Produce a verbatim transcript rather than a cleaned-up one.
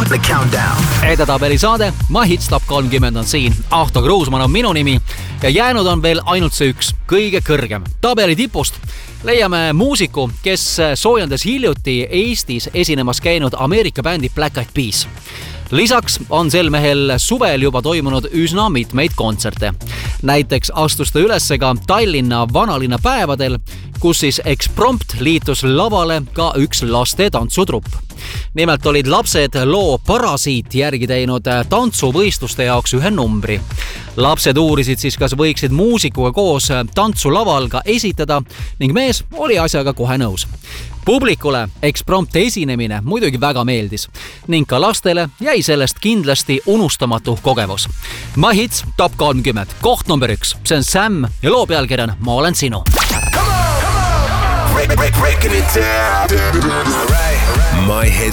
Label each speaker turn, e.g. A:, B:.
A: The countdown.
B: Edetabeli saade My Hits Top kolmkümmend on siin. Ahto Kruusman on minu nimi ja jäänud on veel ainult see üks, kõige kõrgem. Tabeli tipust leiame muusiku, kes soojendas hiljuti Eestis esinemas käinud Ameerika bändi Black Eyed Peas. Lisaks on sel mehel suvel juba toimunud üsna mitmeid kontserte. Näiteks astus ta üles ka Tallinna vanalinna päevadel, kus siis eksprompt liitus lavale ka üks laste tantsutrupp. Nimelt olid lapsed loo Parasiit järgi teinud tantsuvõistluste jaoks ühe numbri. Lapsed uurisid siis, kas võiksid muusikuga koos tantsu laval ka esitada ning mees oli asjaga kohe nõus. Publikule eksprompt esinemine muidugi väga meeldis ning ka lastele jäi sellest kindlasti unustamatu kogemus. My Hits Top kolmkümmend, koht number üks, see on Sam ja loo pealkirjan Ma olen sinu.
A: Break, break, breaking it down. My Hits